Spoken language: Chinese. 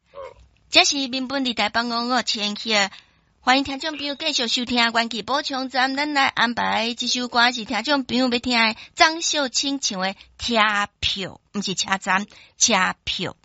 这是民本地台北555前期的，欢迎听众朋友继续收听元气补充站，咱来安排这首歌是听众朋友要听的张秀清唱的车票，不是车站，车票。